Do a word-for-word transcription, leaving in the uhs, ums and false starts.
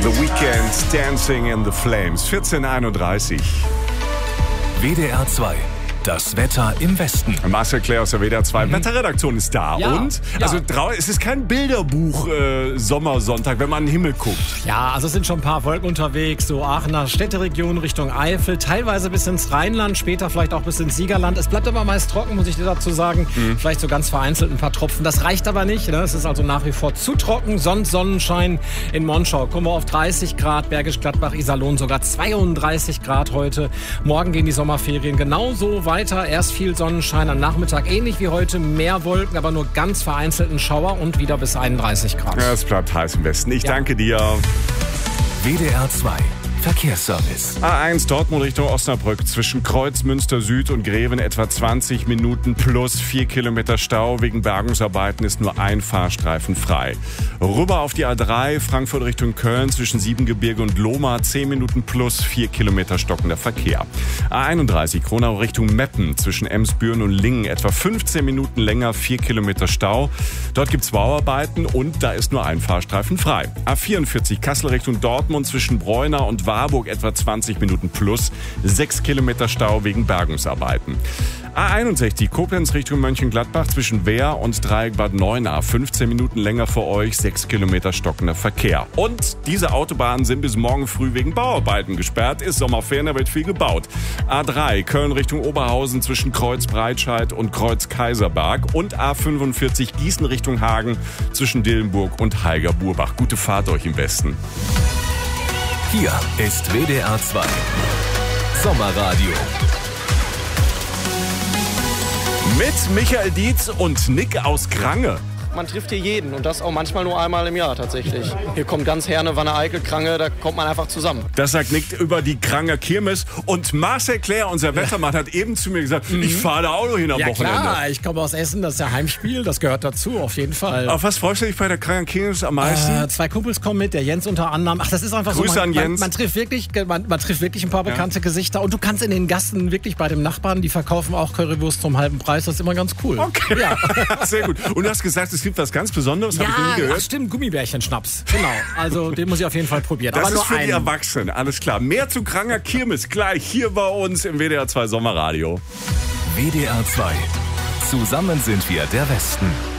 The Weeknd, Dancing in the Flames, vierzehn Uhr einunddreißig. W D R zwei. Das Wetter im Westen. Marcel Claire aus der W D R zwei. Mhm. Wetterredaktion ist da. Ja, und? Ja. Also es ist kein Bilderbuch äh, Sommersonntag, wenn man in den Himmel guckt. Ja, also es sind schon ein paar Wolken unterwegs. So Aachener Städteregion Richtung Eifel. Teilweise bis ins Rheinland, später vielleicht auch bis ins Siegerland. Es bleibt aber meist trocken, muss ich dir dazu sagen. Mhm. Vielleicht so ganz vereinzelt ein paar Tropfen. Das reicht aber nicht. Ne? Es ist also nach wie vor zu trocken. Sonst Sonnenschein in Monschau. Kommen wir auf dreißig Grad. Bergisch Gladbach, Iserlohn sogar zweiunddreißig Grad heute. Morgen gehen die Sommerferien genauso weiter. Weiter. Erst viel Sonnenschein, am Nachmittag ähnlich wie heute, mehr Wolken, aber nur ganz vereinzelten Schauer und wieder bis einunddreißig Grad. Ja, es bleibt heiß im Westen. Ich ja. danke dir. W D R zwei. Verkehrsservice. A eins Dortmund Richtung Osnabrück zwischen Kreuz, Münster Süd und Greven etwa zwanzig Minuten plus vier Kilometer Stau. Wegen Bergungsarbeiten ist nur ein Fahrstreifen frei. Rüber auf die A drei Frankfurt Richtung Köln zwischen Siebengebirge und Lohmar zehn Minuten plus vier Kilometer stockender Verkehr. A einunddreißig Kronau Richtung Meppen zwischen Emsbüren und Lingen etwa fünfzehn Minuten länger, vier Kilometer Stau. Dort gibt's Bauarbeiten und da ist nur ein Fahrstreifen frei. A vierundvierzig Kassel Richtung Dortmund zwischen Breuna und Warburg etwa zwanzig Minuten plus, sechs Kilometer Stau wegen Bergungsarbeiten. A einundsechzig Koblenz Richtung Mönchengladbach zwischen Wehr und Dreieck Bad Neuenahr, fünfzehn Minuten länger für euch, sechs Kilometer stockender Verkehr. Und diese Autobahnen sind bis morgen früh wegen Bauarbeiten gesperrt. Ist Sommerferien, da wird viel gebaut. A drei Köln Richtung Oberhausen zwischen Kreuz Breitscheid und Kreuz Kaiserberg und A fünfundvierzig Gießen Richtung Hagen zwischen Dillenburg und Heiger-Burbach. Gute Fahrt euch im Westen. Hier ist W D R zwei Sommerradio. Mit Michael Dietz und Nick aus Krange. Man trifft hier jeden und das auch manchmal nur einmal im Jahr tatsächlich. Hier kommt ganz Herne, Wanne Eickel, Krange, da kommt man einfach zusammen. Das sagt Nick über die Kranger Kirmes. Und Marcel Claire, unser Wettermann, hat eben zu mir gesagt, mhm. ich fahre da auch noch hin am ja, Wochenende. Klar, ich komme aus Essen, das ist ja Heimspiel, das gehört dazu, auf jeden Fall. Auf was freust du dich bei der Kranger Kirmes am meisten? Äh, zwei Kumpels kommen mit, der Jens unter anderem. Ach, das ist einfach Grüße so. Man, an Jens. Man, man, trifft wirklich, man, man trifft wirklich ein paar bekannte ja. Gesichter. Und du kannst in den Gassen wirklich bei dem Nachbarn, die verkaufen auch Currywurst zum halben Preis. Das ist immer ganz cool. Okay, ja. Sehr gut. Und du hast gesagt, es gibt was ganz Besonderes. Das ja, habe ich nie gehört. Ach stimmt, Gummibärchen-Schnaps. Genau, also den muss ich auf jeden Fall probieren. Das Aber ist nur für einen. die Erwachsenen, alles klar. Mehr zu Kranger Kirmes gleich hier bei uns im W D R zwei Sommerradio. W D R zwei. Zusammen sind wir der Westen.